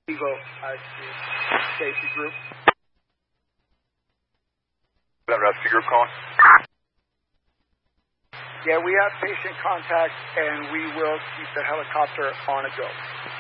Evo as the safety group. That rescue group calling? Yeah, we have patient contact, and we will keep the helicopter on a go.